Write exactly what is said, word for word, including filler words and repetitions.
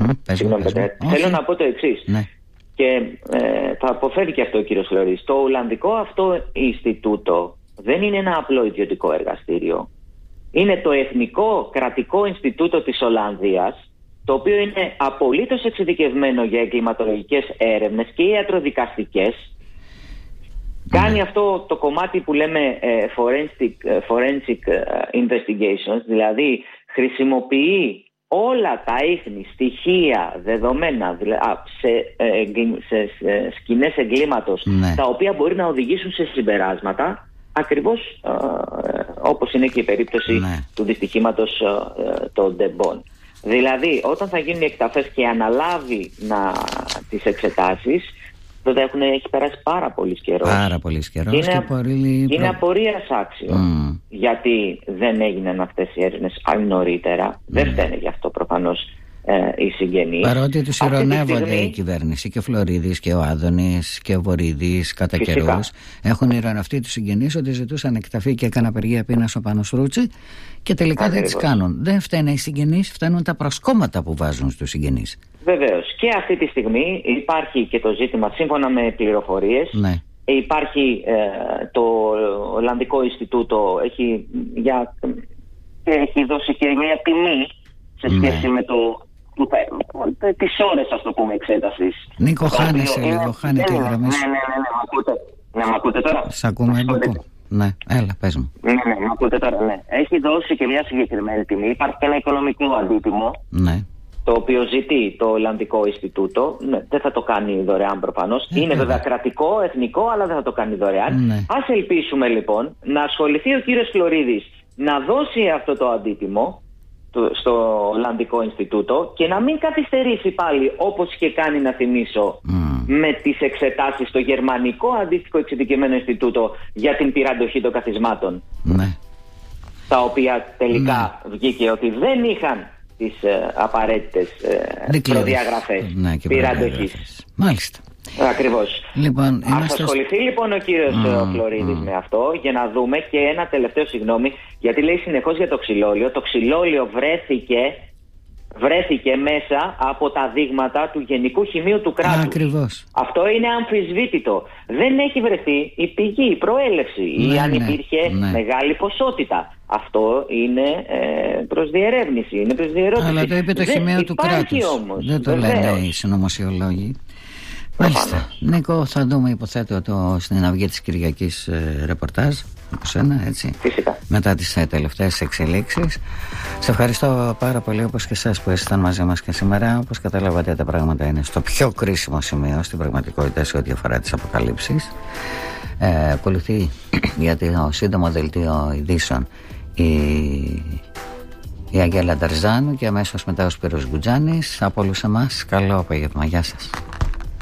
Συγγνώμη, θέλω να πω το εξής. Ναι. Και ε, θα αποφέρει και αυτό ο κύριος Φλωρίδης. Το Ολλανδικό αυτό Ινστιτούτο δεν είναι ένα απλό ιδιωτικό εργαστήριο. Είναι το Εθνικό Κρατικό Ινστιτούτο της Ολλανδίας, το οποίο είναι απολύτως εξειδικευμένο για εγκληματολογικές έρευνες και ιατροδικαστικές. Mm. Κάνει αυτό το κομμάτι που λέμε ε, forensic, ε, forensic investigations, δηλαδή χρησιμοποιεί όλα τα ίχνη, στοιχεία, δεδομένα σε, ε, σε, σε σκηνές εγκλήματος, ναι. τα οποία μπορεί να οδηγήσουν σε συμπεράσματα, ακριβώς ε, όπως είναι και η περίπτωση ναι. του δυστυχήματος ε, των Ντεμπόν. Δηλαδή, όταν θα γίνουν οι εκταφές και αναλάβει να τις εξετάσεις, τότε έχουν, έχει περάσει πάρα πολύ καιρός. Πάρα πολύ καιρός και, και, και πολύ... είναι απορίας άξιο. Mm. Γιατί δεν έγιναν αυτές οι έρευνες νωρίτερα. Mm. Δεν φταίνε γι' αυτό προφανώς ε, οι συγγενείς. Παρότι τους ειρωνεύονται στιγμή... η κυβέρνηση, και ο Φλωρίδης και ο Άδωνης και ο Βορίδης κατά καιρούς έχουν ειρωνευτεί τους συγγενείς ότι ζητούσαν εκταφή και έκανε απεργία πείνας ο Πάνος Ρούτσι, και τελικά Ακριβώς. δεν τις κάνουν. Δεν φταίνε οι συγγενείς, φταίνουν τα προσκόμματα που βάζουν στους συγγενείς. Βεβαίως. Και αυτή τη στιγμή υπάρχει και το ζήτημα, σύμφωνα με πληροφορίες, ναι. υπάρχει ε, το Ολλανδικό Ινστιτούτο, έχει, για, έχει δώσει και μια τιμή σε σχέση ναι. με το, το, το, τις ώρες, ας το πούμε, εξέτασης. Νίκο, χάνεσαι λίγο, χάνεται η γραμμή σου. Ναι, ναι, ναι, ναι, μ' ακούτε. Ναι, μ' ακούτε τώρα. Σ' ακούμε, Νίκο. Ναι, έλα, πες μου. Ναι, ναι, μ' ακούτε τώρα, ναι. Έχει δώσει και μια συγκεκριμένη τιμή. Υπάρχει και ένα οικονομικό αντίτιμο. Ναι. Το οποίο ζητεί το Ολλανδικό Ινστιτούτο. Ναι, δεν θα το κάνει δωρεάν προφανώς. Ε, είναι βέβαια κρατικό, εθνικό, αλλά δεν θα το κάνει δωρεάν. Ναι. Ας ελπίσουμε λοιπόν να ασχοληθεί ο κύριος Φλωρίδης να δώσει αυτό το αντίτιμο στο Ολλανδικό Ινστιτούτο και να μην καθυστερήσει πάλι, όπως είχε κάνει, να θυμίσω, mm. με τις εξετάσεις στο γερμανικό αντίστοιχο εξειδικευμένο Ινστιτούτο για την πυραντοχή των καθισμάτων. Ναι. Τα οποία τελικά ναι. βγήκε ότι δεν είχαν τις ε, απαραίτητες ε, προδιαγραφές ναι, πυραντοχής. Μάλιστα. Ακριβώς. Λοιπόν, Ας είμαστε... ασχοληθεί λοιπόν ο κύριος mm, Φλωρίδης mm. με αυτό, για να δούμε. Και ένα τελευταίο, συγγνώμη, γιατί λέει συνεχώς για το ξυλόλιο. Το ξυλόλιο βρέθηκε βρέθηκε μέσα από τα δείγματα του Γενικού Χημείου του κράτους. Ακριβώς. Αυτό είναι αμφισβήτητο. Δεν έχει βρεθεί η πηγή, η προέλευση, ναι, ή αν υπήρχε ναι. μεγάλη ποσότητα. Αυτό είναι ε, προς διερεύνηση, είναι προς διερώτηση. Αλλά το είπε το Χημείο του κράτους. Όμως, δεν το βεβαίως. Λένε οι συνωμοσιολόγοι. Μάλιστα. Νίκο, θα δούμε, υποθέτω, το, στην αυγή της Κυριακής ε, ρεπορτάζ από σένα, έτσι. Φυσικά. Μετά τις ε, τελευταίες εξελίξεις. Σε ευχαριστώ πάρα πολύ, όπως και εσάς που ήσασταν μαζί μας και σήμερα. Όπως καταλάβατε, τα πράγματα είναι στο πιο κρίσιμο σημείο στην πραγματικότητα σε ό,τι αφορά τις αποκαλύψεις. Ε, ακολουθεί για το σύντομο δελτίο ειδήσεων η, η Αγγέλα Νταρζάνου και αμέσως μετά ο Σπύρος Γκουτζάνης. Από όλους εμάς, καλό απόγευμα. Γεια σας.